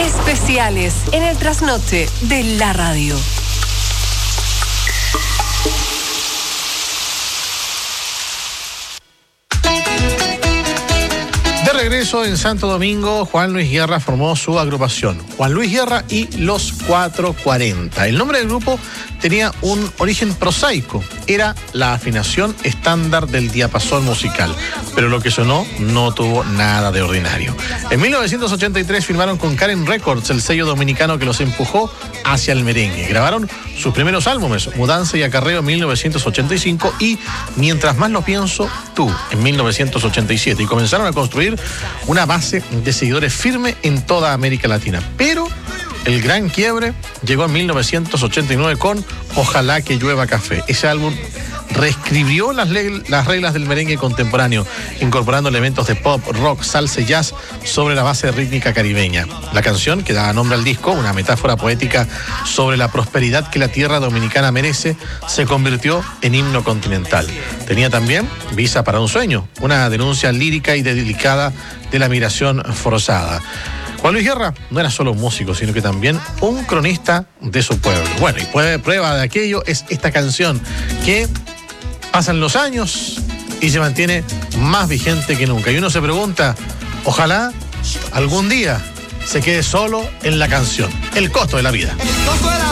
Especiales en el trasnoche de la radio. Regreso en Santo Domingo, Juan Luis Guerra formó su agrupación, Juan Luis Guerra y los 440. El nombre del grupo tenía un origen prosaico, era la afinación estándar del diapasón musical, pero lo que sonó no tuvo nada de ordinario. En 1983 firmaron con Karen Records, el sello dominicano que los empujó hacia el merengue. Grabaron sus primeros álbumes, Mudanza y Acarreo en 1985 y Mientras más lo pienso, tú, en 1987, y comenzaron a construir una base de seguidores firme en toda América Latina. Pero el gran quiebre llegó en 1989 con Ojalá que llueva café. Ese álbum reescribió las reglas del merengue contemporáneo, incorporando elementos de pop, rock, salsa y jazz sobre la base rítmica caribeña. La canción, que da nombre al disco, una metáfora poética sobre la prosperidad que la tierra dominicana merece, se convirtió en himno continental. Tenía también Visa para un sueño, una denuncia lírica y delicada de la migración forzada. Juan Luis Guerra no era solo un músico, sino que también un cronista de su pueblo. Bueno, y prueba de aquello es esta canción que pasan los años y se mantiene más vigente que nunca. Y uno se pregunta, ojalá algún día se quede solo en la canción. El costo de la vida.